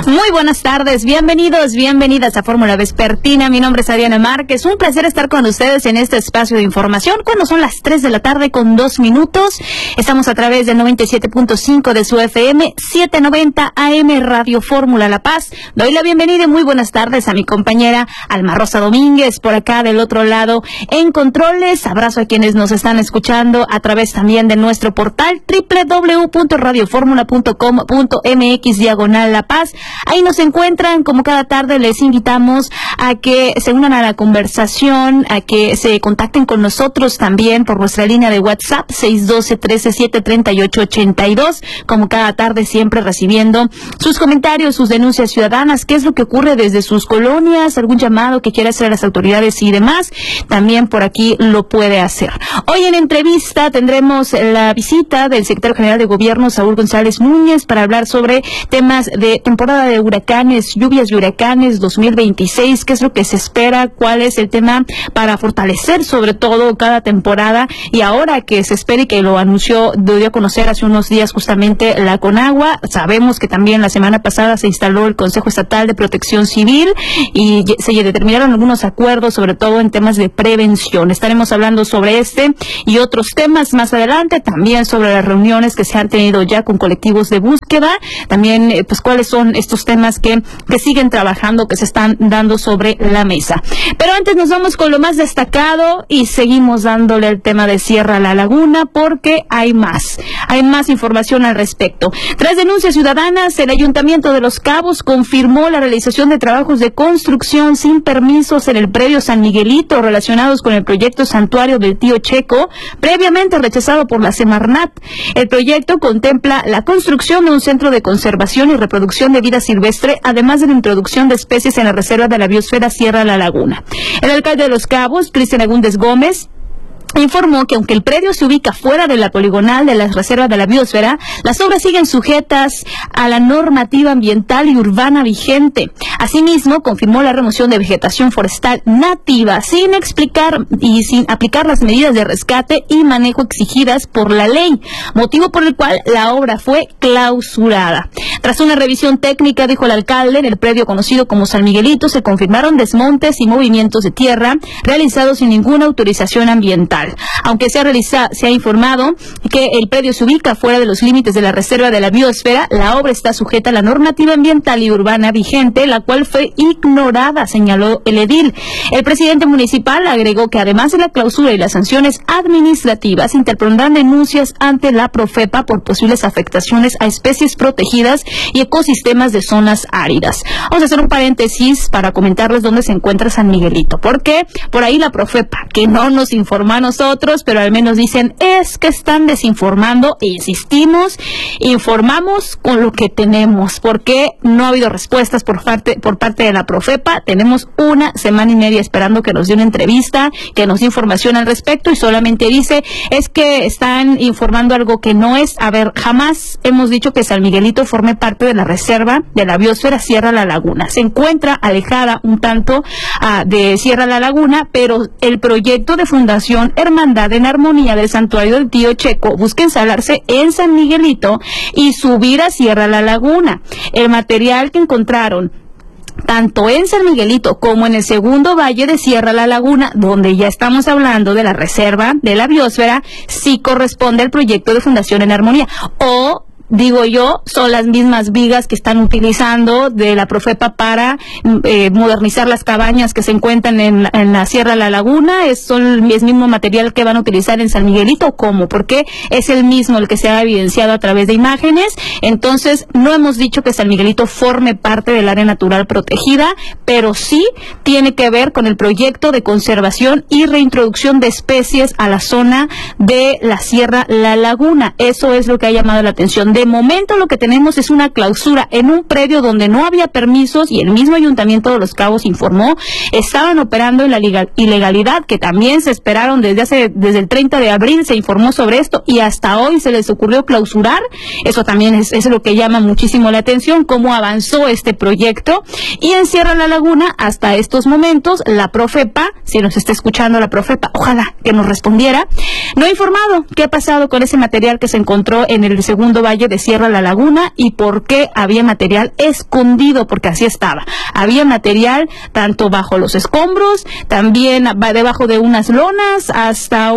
Muy buenas tardes, bienvenidos, bienvenidas a Fórmula Vespertina. Mi nombre es Adriana Márquez. Un placer estar con ustedes en este espacio de información cuando son las 3 de la tarde con 2 minutos. Estamos a través del 97.5 de su FM, 790 AM Radio Fórmula La Paz. Doy la bienvenida y muy buenas tardes a mi compañera Alma Rosa Domínguez por acá del otro lado en controles. Abrazo a quienes nos están escuchando a través también de nuestro portal www.radioformula.com.mx/La Paz. Ahí nos encuentran, como cada tarde les invitamos a que se unan a la conversación, a que se contacten con nosotros también por nuestra línea de WhatsApp 612-13-738-82, como cada tarde siempre recibiendo sus comentarios, sus denuncias ciudadanas, qué es lo que ocurre desde sus colonias, algún llamado que quiera hacer a las autoridades y demás, también por aquí lo puede hacer. Hoy en entrevista tendremos la visita del secretario general de Gobierno, Saúl González Núñez, para hablar sobre temas de temporada de huracanes, lluvias y huracanes 2026, qué es lo que se espera, cuál es el tema para fortalecer sobre todo cada temporada, y ahora que se espera y que lo anunció, dio a conocer hace unos días justamente la Conagua. Sabemos que también la semana pasada se instaló el Consejo Estatal de Protección Civil y se determinaron algunos acuerdos, sobre todo en temas de prevención. Estaremos hablando sobre este y otros temas más adelante, también sobre las reuniones que se han tenido ya con colectivos de búsqueda, también pues cuáles son estos temas que siguen trabajando, que se están dando sobre la mesa. Pero antes nos vamos con lo más destacado y seguimos dándole el tema de Sierra La Laguna porque hay más información al respecto. Tras denuncias ciudadanas, el Ayuntamiento de Los Cabos confirmó la realización de trabajos de construcción sin permisos en el predio San Miguelito relacionados con el proyecto Santuario del Tío Checo, previamente rechazado por la Semarnat. El proyecto contempla la construcción de un centro de conservación y reproducción de vida silvestre, además de la introducción de especies en la Reserva de la Biosfera Sierra La Laguna. El alcalde de Los Cabos, Cristian Agúndez Gómez, informó que aunque el predio se ubica fuera de la poligonal de la Reserva de la Biosfera, las obras siguen sujetas a la normativa ambiental y urbana vigente. Asimismo, confirmó la remoción de vegetación forestal nativa sin explicar y sin aplicar las medidas de rescate y manejo exigidas por la ley, motivo por el cual la obra fue clausurada. Tras una revisión técnica, dijo el alcalde, en el predio conocido como San Miguelito se confirmaron desmontes y movimientos de tierra realizados sin ninguna autorización ambiental. Aunque se ha informado que el predio se ubica fuera de los límites de la Reserva de la Biosfera, la obra está sujeta a la normativa ambiental y urbana vigente, la cual fue ignorada, señaló el edil. El presidente municipal agregó que además de la clausura y las sanciones administrativas, interpondrán denuncias ante la Profepa por posibles afectaciones a especies protegidas y ecosistemas de zonas áridas. Vamos a hacer un paréntesis para comentarles dónde se encuentra San Miguelito, porque por ahí la Profepa, que no nos informa a nosotros, pero al menos dicen es que están desinformando, e insistimos, informamos con lo que tenemos, porque no ha habido respuestas por parte de la Profepa. Tenemos una semana y media esperando que nos dé una entrevista, que nos dé información al respecto, y solamente dice es que están informando algo que no es. A ver, jamás hemos dicho que San Miguelito forme parte de la Reserva de la Biosfera Sierra La Laguna. Se encuentra alejada un tanto de Sierra La Laguna, pero el proyecto de Fundación Hermandad en Armonía del Santuario del Tío Checo busca instalarse en San Miguelito y subir a Sierra La Laguna. El material que encontraron tanto en San Miguelito como en el segundo valle de Sierra La Laguna, donde ya estamos hablando de la Reserva de la Biosfera, sí corresponde al proyecto de Fundación en Armonía. O digo yo, son las mismas vigas que están utilizando de la Profepa para modernizar las cabañas que se encuentran en la Sierra La Laguna. Es el mismo material que van a utilizar en San Miguelito. ¿Cómo? Porque es el mismo el que se ha evidenciado a través de imágenes. Entonces, no hemos dicho que San Miguelito forme parte del área natural protegida, pero sí tiene que ver con el proyecto de conservación y reintroducción de especies a la zona de la Sierra La Laguna. Eso es lo que ha llamado la atención. De momento lo que tenemos es una clausura en un predio donde no había permisos, y el mismo Ayuntamiento de Los Cabos informó estaban operando en la ilegalidad, que también se esperaron desde el 30 de abril, se informó sobre esto, y hasta hoy se les ocurrió clausurar. Eso también es lo que llama muchísimo la atención, cómo avanzó este proyecto. Y en Sierra La Laguna, hasta estos momentos, la Profepa, si nos está escuchando la Profepa, ojalá que nos respondiera, no ha informado qué ha pasado con ese material que se encontró en el segundo valle valle de Sierra La Laguna y por qué había material escondido, porque así estaba. Había material tanto bajo los escombros, también debajo de unas lonas, hasta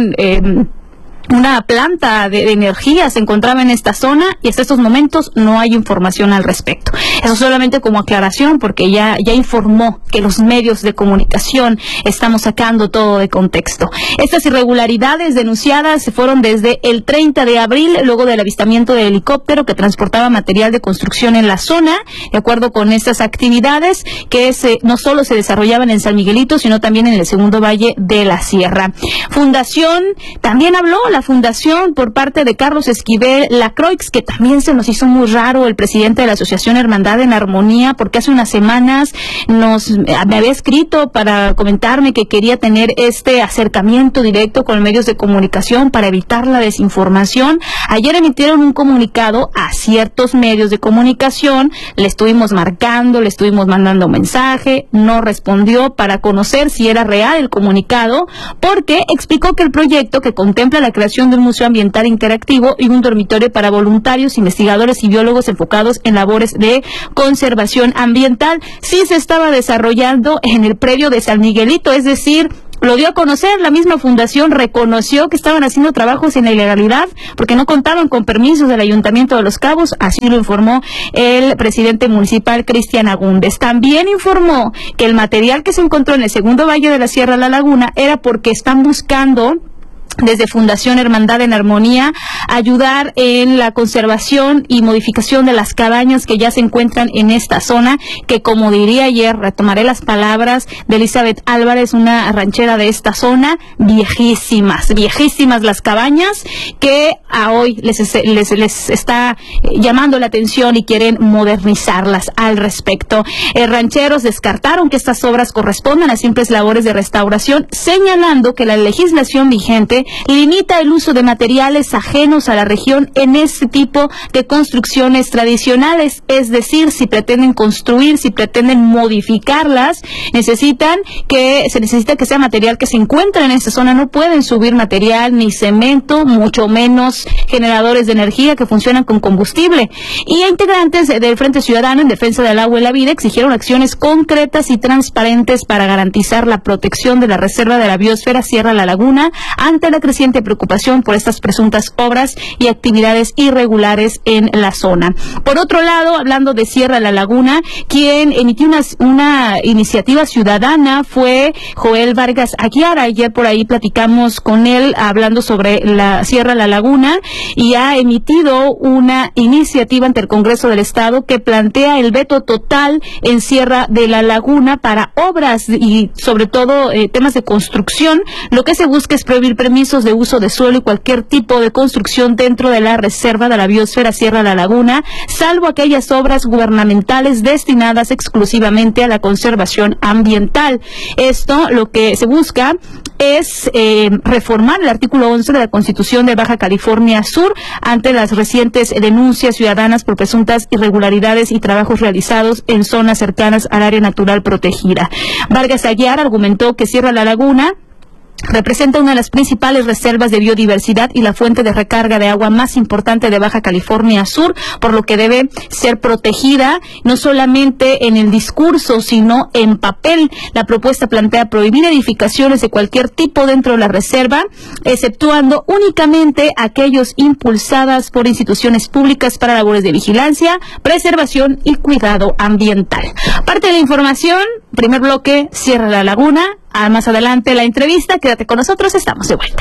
una planta de energía se encontraba en esta zona y hasta estos momentos no hay información al respecto. Eso solamente como aclaración, porque ya informó que los medios de comunicación estamos sacando todo de contexto. Estas irregularidades denunciadas se fueron desde el 30 de abril, luego del avistamiento del helicóptero que transportaba material de construcción en la zona. De acuerdo con estas actividades que no solo se desarrollaban en San Miguelito, sino también en el segundo valle de la Sierra. Fundación, también habló la fundación por parte de Carlos Esquivel Lacroix, que también se nos hizo muy raro, el presidente de la Asociación Hermandad en Armonía, porque hace unas semanas me había escrito para comentarme que quería tener este acercamiento directo con medios de comunicación para evitar la desinformación. Ayer emitieron un comunicado a ciertos medios de comunicación, le estuvimos marcando, le estuvimos mandando mensaje, no respondió para conocer si era real el comunicado, porque explicó que el proyecto, que contempla la creación de un museo ambiental interactivo y un dormitorio para voluntarios, investigadores y biólogos enfocados en labores de conservación ambiental, sí se estaba desarrollando en el predio de San Miguelito, es decir, lo dio a conocer, la misma fundación reconoció que estaban haciendo trabajos en la ilegalidad porque no contaban con permisos del Ayuntamiento de Los Cabos, así lo informó el presidente municipal Cristian Agúndez. También informó que el material que se encontró en el segundo valle de la Sierra La Laguna era porque están buscando desde Fundación Hermandad en Armonía ayudar en la conservación y modificación de las cabañas que ya se encuentran en esta zona, que como diría ayer, retomaré las palabras de Elizabeth Álvarez, una ranchera de esta zona, viejísimas las cabañas, que a hoy les está llamando la atención y quieren modernizarlas al respecto. Rancheros descartaron que estas obras correspondan a simples labores de restauración, señalando que la legislación vigente limita el uso de materiales ajenos a la región en este tipo de construcciones tradicionales, es decir, si pretenden construir, si pretenden modificarlas, se necesita que sea material que se encuentra en esta zona, no pueden subir material ni cemento, mucho menos generadores de energía que funcionan con combustible. Y integrantes del Frente Ciudadano en Defensa del Agua y la Vida exigieron acciones concretas y transparentes para garantizar la protección de la Reserva de la Biosfera Sierra La Laguna ante la creciente preocupación por estas presuntas obras y actividades irregulares en la zona. Por otro lado, hablando de Sierra La Laguna, quien emitió una iniciativa ciudadana fue Joel Vargas Aguiar. Ayer por ahí platicamos con él hablando sobre la Sierra La Laguna y ha emitido una iniciativa ante el Congreso del Estado que plantea el veto total en Sierra de La Laguna para obras y sobre todo temas de construcción. Lo que se busca es prohibir permisos de uso de suelo y cualquier tipo de construcción dentro de la Reserva de la Biosfera Sierra La Laguna, salvo aquellas obras gubernamentales destinadas exclusivamente a la conservación ambiental. Esto, lo que se busca es reformar el artículo 11 de la Constitución de Baja California Sur ante las recientes denuncias ciudadanas por presuntas irregularidades y trabajos realizados en zonas cercanas al área natural protegida. Vargas Aguiar argumentó que Sierra La Laguna representa una de las principales reservas de biodiversidad y la fuente de recarga de agua más importante de Baja California Sur, por lo que debe ser protegida no solamente en el discurso, sino en papel. La propuesta plantea prohibir edificaciones de cualquier tipo dentro de la reserva, exceptuando únicamente aquellos impulsadas por instituciones públicas para labores de vigilancia, preservación y cuidado ambiental. Parte de la información, primer bloque, Sierra La Laguna. Más adelante la entrevista, quédate con nosotros, estamos de vuelta.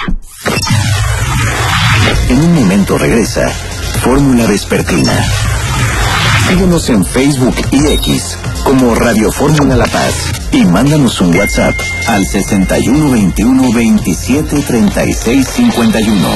En un momento regresa Fórmula Vespertina. Síguenos en Facebook y X como Radio Fórmula La Paz y mándanos un WhatsApp al 61 21 27 36 51.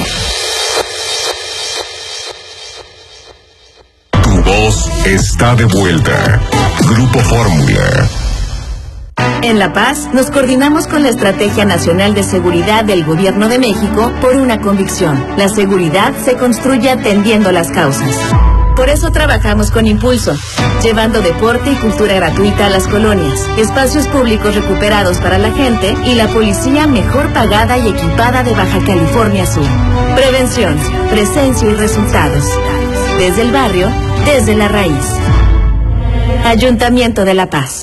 Tu voz está de vuelta. Grupo Fórmula. En La Paz, nos coordinamos con la Estrategia Nacional de Seguridad del Gobierno de México por una convicción. La seguridad se construye atendiendo las causas. Por eso trabajamos con Impulso, llevando deporte y cultura gratuita a las colonias, espacios públicos recuperados para la gente y la policía mejor pagada y equipada de Baja California Sur. Prevención, presencia y resultados. desde el barrio, desde la raíz. Ayuntamiento de La Paz.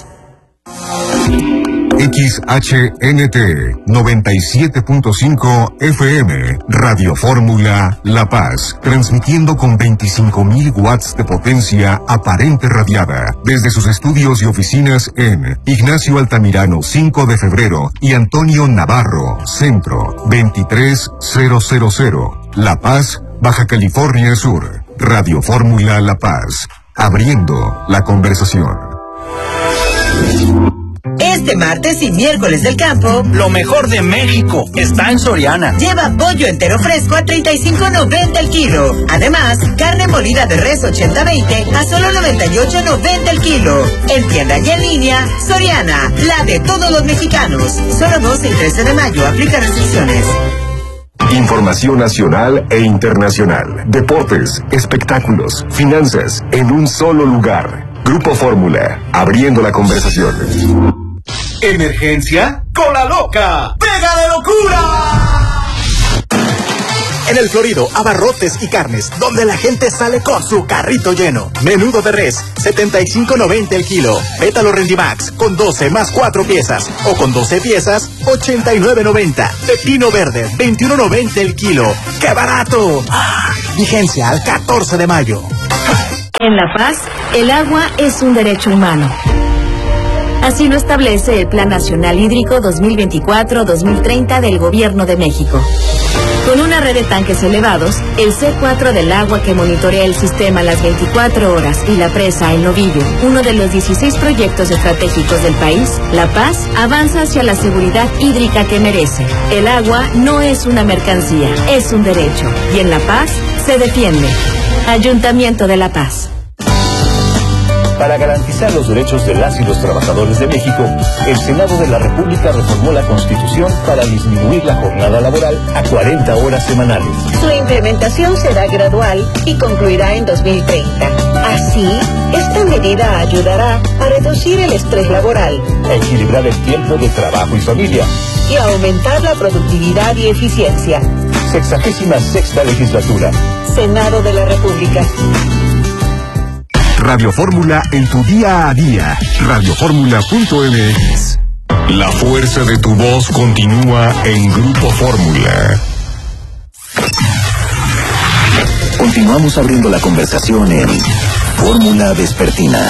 XHNT 97.5 FM, Radio Fórmula La Paz, transmitiendo con 25.000 watts de potencia aparente radiada, desde sus estudios y oficinas en Ignacio Altamirano 5 de febrero y Antonio Navarro, Centro 23000, La Paz, Baja California Sur. Radio Fórmula La Paz, abriendo la conversación. Este martes y miércoles del campo, lo mejor de México está en Soriana. Lleva pollo entero fresco a $35.90 el kilo. Además, carne molida de res 80-20 a solo $98.90 el kilo. En tienda y en línea, Soriana, la de todos los mexicanos. Solo 12 y 13 de mayo, aplica restricciones. Información nacional e internacional, deportes, espectáculos, finanzas, en un solo lugar. Grupo Fórmula, abriendo la conversación. ¿Emergencia? ¡Con la loca! ¡Pega de locura! En el Florido, abarrotes y carnes, donde la gente sale con su carrito lleno. Menudo de res, $75.90 el kilo. Pétalo Rendimax, con 12 más 4 piezas. O con 12 piezas, $89.90. Pepino verde, $21.90 el kilo. ¡Qué barato! Vigencia al 14 de mayo. En La Paz, el agua es un derecho humano. Así lo establece el Plan Nacional Hídrico 2024-2030 del Gobierno de México. Con una red de tanques elevados, el C4 del agua que monitorea el sistema las 24 horas y la presa en Novillo, uno de los 16 proyectos estratégicos del país, La Paz avanza hacia la seguridad hídrica que merece. El agua no es una mercancía, es un derecho. Y en La Paz se defiende. Ayuntamiento de La Paz. Para garantizar los derechos de las y los trabajadores de México, el Senado de la República reformó la Constitución para disminuir la jornada laboral a 40 horas semanales. Su implementación será gradual y concluirá en 2030. Así, esta medida ayudará a reducir el estrés laboral, A equilibrar el tiempo de trabajo y familia. y a aumentar la productividad y eficiencia. 66ª legislatura. Senado de la República. Radio Fórmula en tu día a día. Radioformula.mx. La fuerza de tu voz continúa en Grupo Fórmula. Continuamos abriendo la conversación en Fórmula Vespertina.